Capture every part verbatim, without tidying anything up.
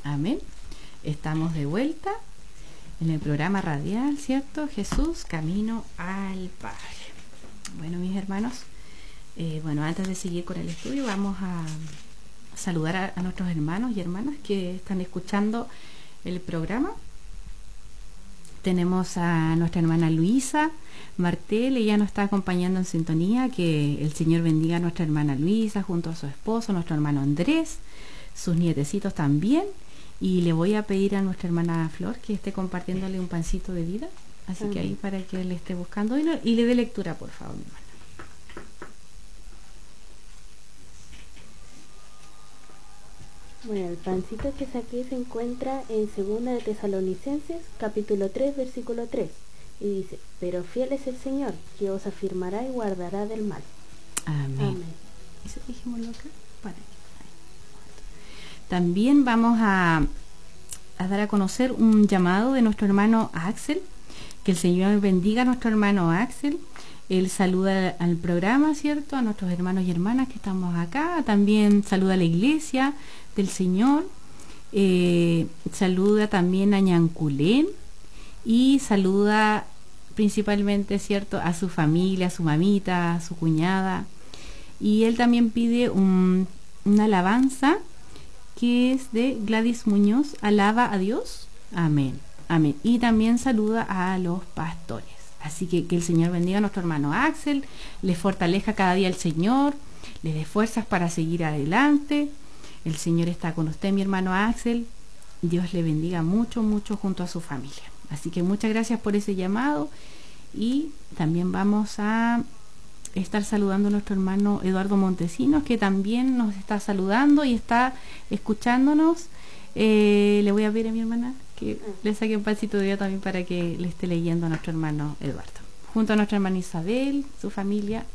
Amén. Estamos de vuelta en el programa radial, ¿cierto? Jesús, camino al Padre. Bueno, mis hermanos, eh, bueno, antes de seguir con el estudio, vamos a saludar a, a nuestros hermanos y hermanas que están escuchando el programa. Tenemos a nuestra hermana Luisa Martel, ella nos está acompañando en sintonía. Que el Señor bendiga a nuestra hermana Luisa junto a su esposo, nuestro hermano Andrés, sus nietecitos también. Y le voy a pedir a nuestra hermana Flor que esté compartiéndole un pancito de vida, así que ahí para que le esté buscando y, no, y le dé lectura, por favor, mi hermana. Bueno, el pancito que saqué se encuentra en segunda de Tesalonicenses, capítulo tres, versículo tres, y dice: pero fiel es el Señor, que os afirmará y guardará del mal. Amén. Amén. Eso dijimoslo acá. Para que, también vamos a, a dar a conocer un llamado de nuestro hermano Axel. Que el Señor bendiga a nuestro hermano Axel. Él saluda al programa, ¿cierto? A nuestros hermanos y hermanas que estamos acá. También saluda a la iglesia del Señor. Eh, saluda también a Ñanculén. Y saluda principalmente, ¿cierto?, a su familia, a su mamita, a su cuñada. Y él también pide un, una alabanza que es de Gladys Muñoz. Alaba a Dios. Amén. Amén. Y también saluda a los pastores. Así que que el Señor bendiga a nuestro hermano Axel, le fortalezca cada día el Señor, le dé fuerzas para seguir adelante. El Señor está con usted, mi hermano Axel. Dios le bendiga mucho, mucho junto a su familia. Así que muchas gracias por ese llamado. Y también vamos a estar saludando a nuestro hermano Eduardo Montesinos, que también nos está saludando y está escuchándonos. Eh, le voy a pedir a mi hermana que le saque un pancito de vida también para que le esté leyendo a nuestro hermano Eduardo, junto a nuestra hermana Isabel, su familia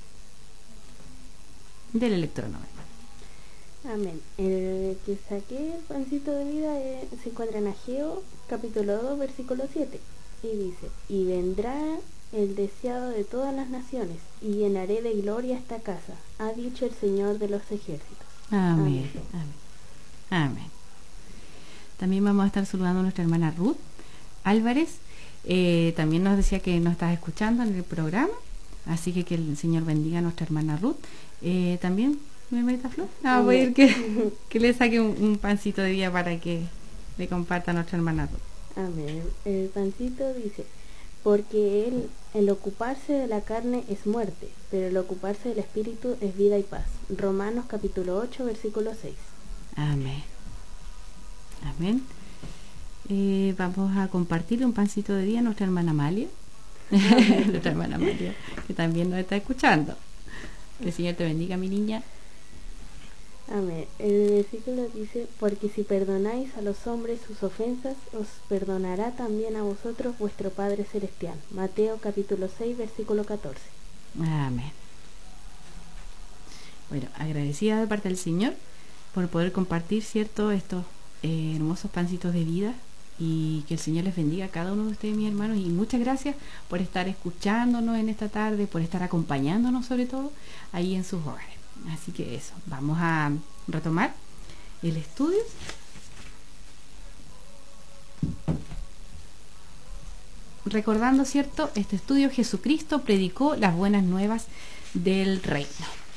del electrono. Amén. El que saqué el pancito de vida eh, se encuentra en Ageo, capítulo dos, versículo siete, y dice: y vendrá el deseado de todas las naciones, y llenaré de gloria esta casa, ha dicho el Señor de los ejércitos. Amén. Amén. Amén. También vamos a estar saludando a nuestra hermana Ruth Álvarez. Eh, también nos decía que nos estás escuchando en el programa, así que que el Señor bendiga a nuestra hermana Ruth. Eh, también, mi hermanita Flor, ah, voy a ir que, que le saque un, un pancito de día para que le comparta a nuestra hermana Ruth. Amén. El pancito dice: porque el, el ocuparse de la carne es muerte, pero el ocuparse del espíritu es vida y paz. Romanos capítulo ocho, versículo seis. Amén. Amén. Eh, vamos a compartir un pancito de día a nuestra hermana Amalia. Nuestra hermana Amalia, que también nos está escuchando. Que el Señor te bendiga, mi niña. Amén. El versículo dice: porque si perdonáis a los hombres sus ofensas, os perdonará también a vosotros vuestro Padre Celestial. Mateo capítulo seis, versículo catorce. Amén. Bueno, agradecida de parte del Señor por poder compartir, ¿cierto?, estos eh, hermosos pancitos de vida, y que el Señor les bendiga a cada uno de ustedes, mis hermanos, y muchas gracias por estar escuchándonos en esta tarde, por estar acompañándonos sobre todo ahí en sus hogares. Así que eso, vamos a retomar el estudio. Recordando, ¿cierto?, este estudio: Jesucristo predicó las buenas nuevas del reino.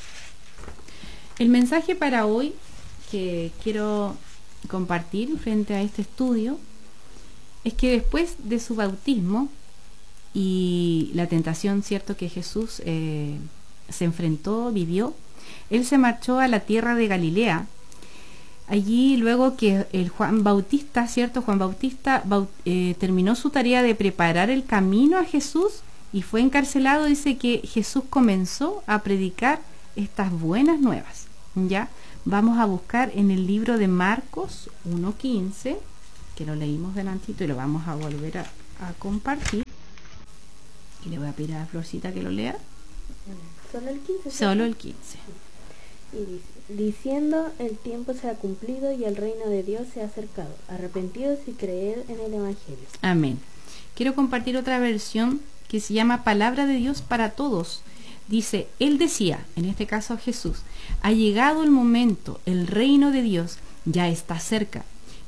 El mensaje para hoy que quiero compartir frente a este estudio es que después de su bautismo y la tentación, ¿cierto?, que Jesús eh, se enfrentó, vivió, él se marchó a la tierra de Galilea. Allí, luego que el Juan Bautista, ¿cierto? Juan Bautista baut, eh, terminó su tarea de preparar el camino a Jesús y fue encarcelado, dice que Jesús comenzó a predicar estas buenas nuevas. Ya vamos a buscar en el libro de Marcos uno quince, que lo leímos delantito y lo vamos a volver a, a compartir. Y le voy a pedir a Florcita que lo lea. Solo el quince. Solo el quince. Y dice: diciendo: el tiempo se ha cumplido y el reino de Dios se ha acercado. Arrepentidos y creed en el Evangelio. Amén. Quiero compartir otra versión que se llama Palabra de Dios para Todos. Dice: él decía, en este caso Jesús: ha llegado el momento, el reino de Dios ya está cerca.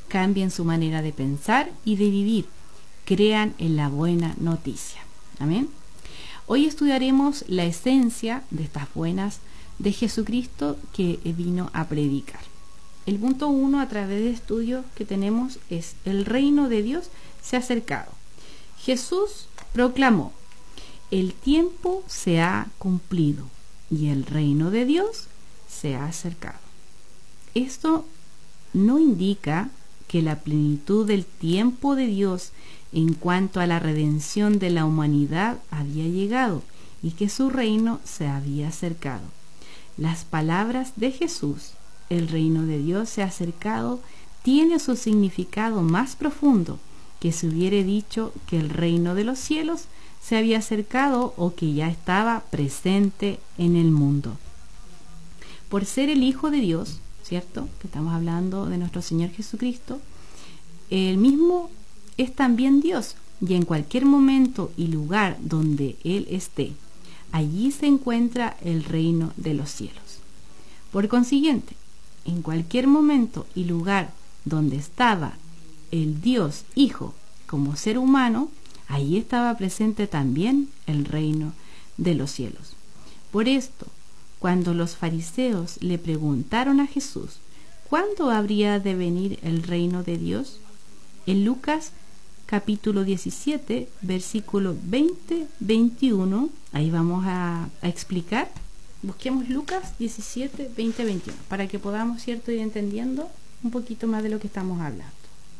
cambien su manera de pensar y de vivir, crean en la buena noticia. Amén. Hoy estudiaremos la esencia de estas buenas de Jesucristo que vino a predicar. El punto uno a través de estudios que tenemos es: el reino de Dios se ha acercado. Jesús proclamó: el tiempo se ha cumplido y el reino de Dios se ha acercado. Esto no indica que la plenitud del tiempo de Dios en cuanto a la redención de la humanidad había llegado y que su reino se había acercado. Las palabras de Jesús, el reino de Dios se ha acercado, tiene su significado más profundo que si hubiera dicho que el reino de los cielos se había acercado o que ya estaba presente en el mundo. Por ser el Hijo de Dios, ¿cierto? Que estamos hablando de nuestro Señor Jesucristo, el mismo es también Dios, y en cualquier momento y lugar donde Él esté, allí se encuentra el reino de los cielos. Por consiguiente, en cualquier momento y lugar donde estaba el Dios Hijo como ser humano, allí estaba presente también el reino de los cielos. Por esto, cuando los fariseos le preguntaron a Jesús ¿cuándo habría de venir el reino de Dios?, en Lucas capítulo diecisiete, versículo veinte, veintiuno, ahí vamos a, a explicar. Busquemos Lucas diecisiete, veinte, veintiuno, para que podamos, cierto, ir entendiendo un poquito más de lo que estamos hablando.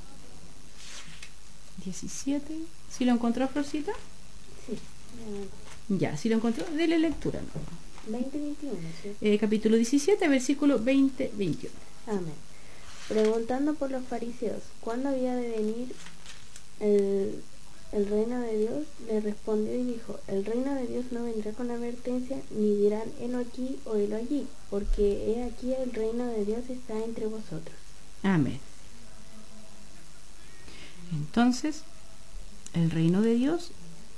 diecisiete, ¿sí lo encontró, Florcita? Sí. Ya, si lo encontró, dele lectura, ¿no? veinte, veintiuno, ¿sí? Eh, capítulo diecisiete, versículo veinte, veintiuno. Amén. Preguntando por los fariseos cuándo había de venir el, el reino de Dios, le respondió y dijo: el reino de Dios no vendrá con advertencia, ni dirán helo aquí o helo allí, porque he aquí el reino de Dios está entre vosotros. Amén. Entonces, el reino de Dios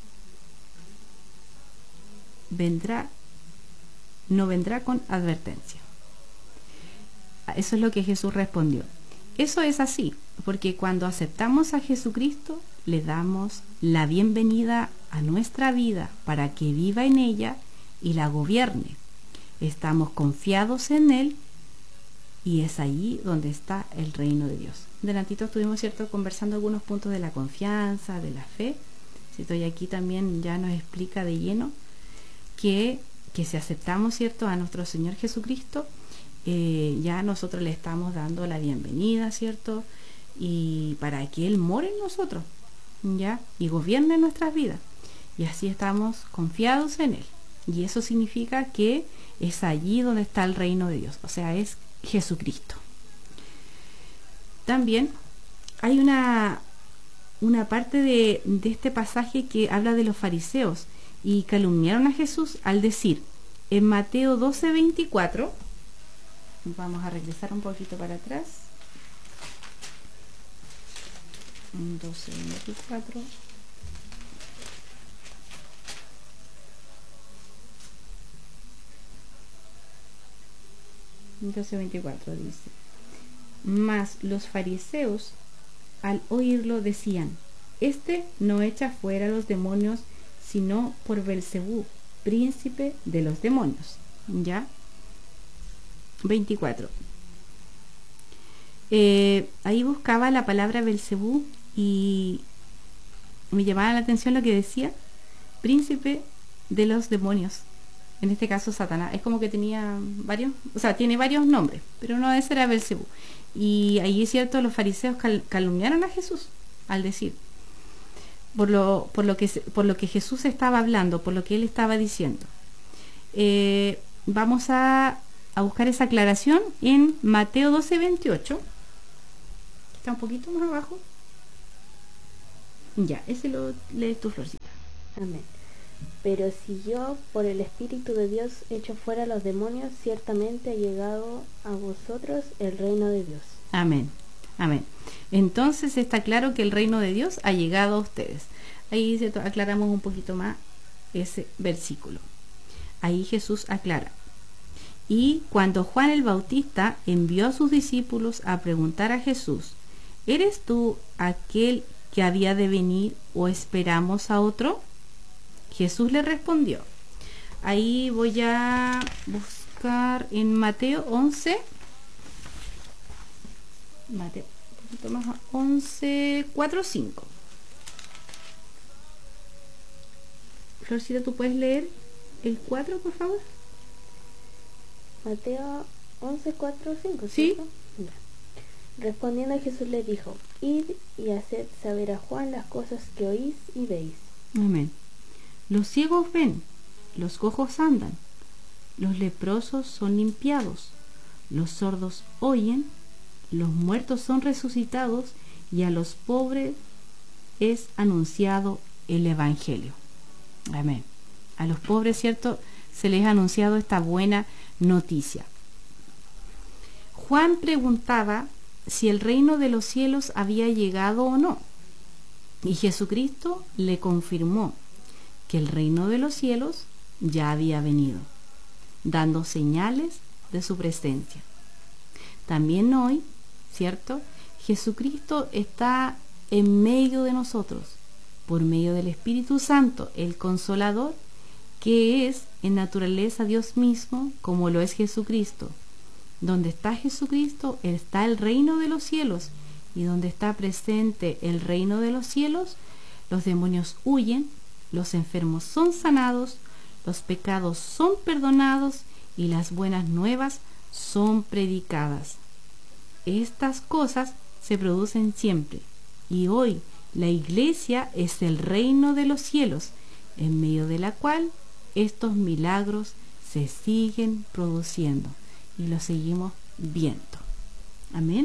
vendrá, no vendrá con advertencia. Eso es lo que Jesús respondió. Eso es así, porque cuando aceptamos a Jesucristo, le damos la bienvenida a nuestra vida para que viva en ella y la gobierne. Estamos confiados en Él y es allí donde está el reino de Dios. Delantito estuvimos, cierto, conversando algunos puntos de la confianza, de la fe. Si estoy aquí también ya nos explica de lleno que, que si aceptamos, cierto, a nuestro Señor Jesucristo, Eh, ya nosotros le estamos dando la bienvenida, ¿cierto? Y para que Él more en nosotros, ¿ya? Y gobierne nuestras vidas. Y así estamos confiados en Él. Y eso significa que es allí donde está el reino de Dios. O sea, es Jesucristo. También hay una, una parte de, de este pasaje que habla de los fariseos y calumniaron a Jesús al decir, en Mateo doce, veinticuatro, vamos a regresar un poquito para atrás. doce, veinticuatro. doce, veinticuatro dice: mas los fariseos al oírlo decían: este no echa fuera los demonios sino por Belcebú, príncipe de los demonios. ¿Ya? veinticuatro. Eh, ahí buscaba la palabra Belcebú y me llamaba la atención lo que decía: príncipe de los demonios. En este caso Satanás. Es como que tenía varios, o sea, tiene varios nombres, pero no, ese era Belcebú. Y ahí es cierto, los fariseos cal, calumniaron a Jesús al decir, por lo, por lo que por lo que Jesús estaba hablando, por lo que él estaba diciendo. Eh, vamos a a buscar esa aclaración en Mateo doce, veintiocho. Está un poquito más abajo. Ya, ese lo lees tu, Florcita. Amén. Pero si yo, por el Espíritu de Dios, echo fuera a los demonios, ciertamente ha llegado a vosotros el reino de Dios. Amén. Amén. Entonces está claro que el reino de Dios ha llegado a ustedes. Ahí aclaramos un poquito más ese versículo. Ahí Jesús aclara: y cuando Juan el Bautista envió a sus discípulos a preguntar a Jesús, ¿eres tú aquel que había de venir o esperamos a otro? Jesús le respondió. Ahí voy a buscar en Mateo once. Mateo, un poquito más, once, cuatro, cinco. Florcita, ¿tú puedes leer el cuatro, por favor? Mateo once, cuatro, cinco, ¿sí? Ya. Respondiendo Jesús les dijo, id y haced saber a Juan las cosas que oís y veis. Amén. Los ciegos ven, los cojos andan, los leprosos son limpiados, los sordos oyen, los muertos son resucitados y a los pobres es anunciado el Evangelio. Amén. A los pobres, ¿cierto?, se les ha anunciado esta buena noticia. Juan preguntaba si el reino de los cielos había llegado o no, y Jesucristo le confirmó que el reino de los cielos ya había venido, dando señales de su presencia. También hoy, ¿cierto?, Jesucristo está en medio de nosotros, por medio del Espíritu Santo, el Consolador, que es en naturaleza Dios mismo, como lo es Jesucristo. Donde está Jesucristo está el reino de los cielos, y donde está presente el reino de los cielos, los demonios huyen, los enfermos son sanados, los pecados son perdonados y las buenas nuevas son predicadas. Estas cosas se producen siempre, y hoy la iglesia es el reino de los cielos, en medio de la cual estos milagros se siguen produciendo y los seguimos viendo. Amén.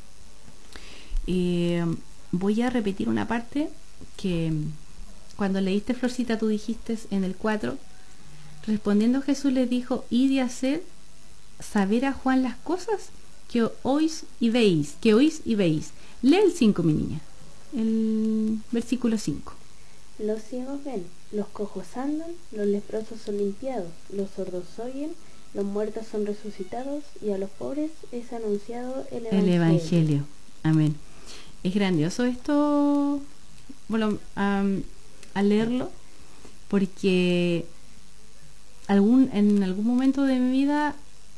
Eh, voy a repetir una parte que cuando leíste, Florcita, tú dijiste en el cuatro, respondiendo Jesús les dijo, id y hacer saber a Juan las cosas que oís y veis, que oís y veis. Lee el cinco, mi niña, el versículo cinco. Los ciegos ven, los cojos andan, los leprosos son limpiados, los sordos oyen, los muertos son resucitados y a los pobres es anunciado el Evangelio. El Evangelio. Amén. Es grandioso esto, bueno, um, al leerlo, porque algún, en algún momento de mi vida,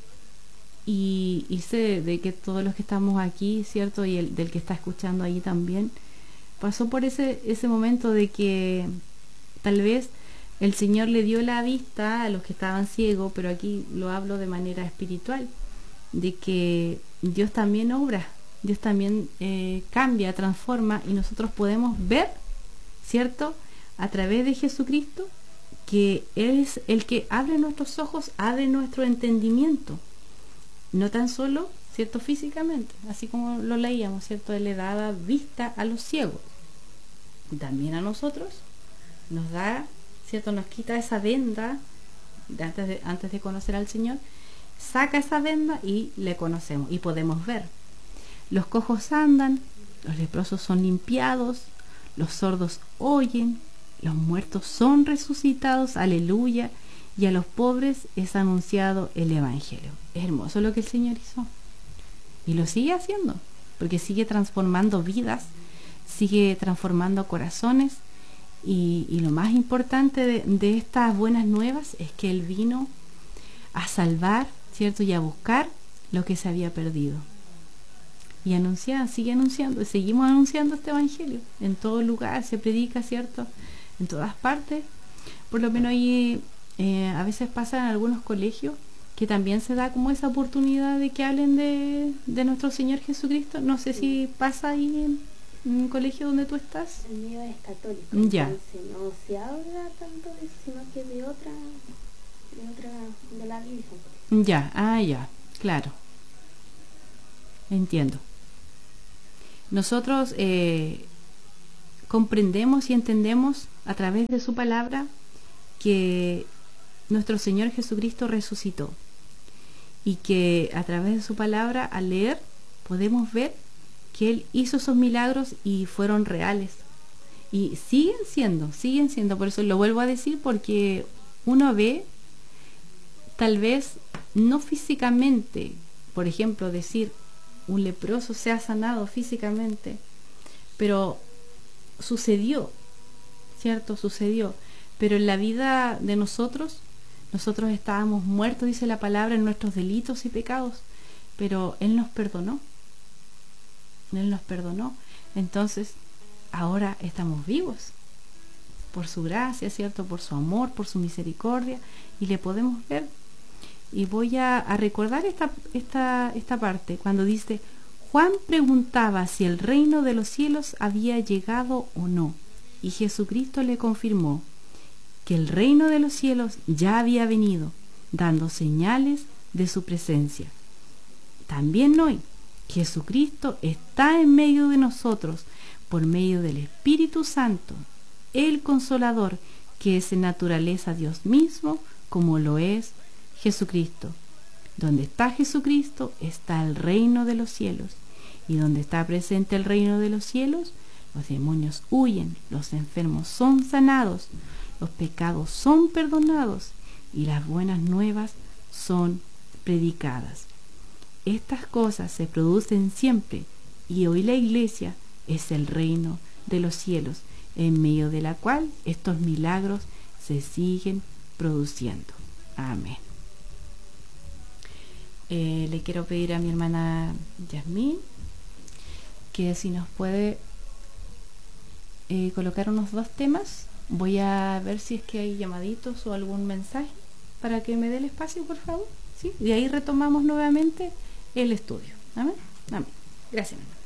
y, y sé de que todos los que estamos aquí, ¿cierto? Y el del que está escuchando ahí también, pasó por ese, ese momento de que tal vez el Señor le dio la vista a los que estaban ciegos, pero aquí lo hablo de manera espiritual, de que Dios también obra, Dios también eh, cambia, transforma, y nosotros podemos ver, ¿cierto?, a través de Jesucristo, que Él es el que abre nuestros ojos, abre nuestro entendimiento, no tan solo, ¿cierto?, físicamente, así como lo leíamos, ¿cierto?, Él le daba vista a los ciegos, también a nosotros nos da, ¿cierto?, nos quita esa venda de antes, de, antes de conocer al Señor, saca esa venda y le conocemos y podemos ver. Los cojos andan, los leprosos son limpiados, los sordos oyen, los muertos son resucitados, aleluya, y a los pobres es anunciado el Evangelio. Es hermoso lo que el Señor hizo, y lo sigue haciendo, porque sigue transformando vidas, sigue transformando corazones, y, y lo más importante de, de estas buenas nuevas es que Él vino a salvar, ¿cierto?, y a buscar lo que se había perdido. Y anunciar, sigue anunciando, y seguimos anunciando este Evangelio. En todo lugar se predica, ¿cierto?, en todas partes. Por lo menos ahí eh, a veces pasa en algunos colegios que también se da como esa oportunidad de que hablen de, de nuestro Señor Jesucristo. No sé si pasa ahí en, en un colegio donde tú estás. El mío es católico, ya. Entonces no se habla tanto de eso, sino que de otra, de otra, de la Biblia. Ya, ah, ya, claro. Entiendo. Nosotros eh, comprendemos y entendemos a través de su palabra que nuestro Señor Jesucristo resucitó, y que a través de su palabra, al leer, podemos ver que Él hizo esos milagros y fueron reales, y siguen siendo, siguen siendo. Por eso lo vuelvo a decir, porque uno ve, tal vez no físicamente, por ejemplo, decir un leproso sea sanado físicamente, pero sucedió, ¿cierto? Sucedió. Pero en la vida de nosotros, nosotros estábamos muertos, dice la palabra, en nuestros delitos y pecados, pero Él nos perdonó. Él nos perdonó. Entonces, ahora estamos vivos por su gracia, ¿cierto? Por su amor, por su misericordia, y le podemos ver. Y voy a, a recordar esta, esta, esta parte, cuando dice: Juan preguntaba si el reino de los cielos había llegado o no, y Jesucristo le confirmó que el reino de los cielos ya había venido, dando señales de su presencia. También hoy, Jesucristo está en medio de nosotros por medio del Espíritu Santo, el Consolador, que es en naturaleza Dios mismo, como lo es Jesucristo. Donde está Jesucristo está el reino de los cielos, y donde está presente el reino de los cielos, los demonios huyen, los enfermos son sanados, los pecados son perdonados y las buenas nuevas son predicadas. Estas cosas se producen siempre, y hoy la iglesia es el reino de los cielos, en medio de la cual estos milagros se siguen produciendo. Amén. Eh, le quiero pedir a mi hermana Yasmín que si nos puede eh, colocar unos dos temas. Voy a ver si es que hay llamaditos o algún mensaje para que me dé el espacio, por favor. ¿Sí? Y ahí retomamos nuevamente el estudio. Amén. Amén. Gracias, hermano.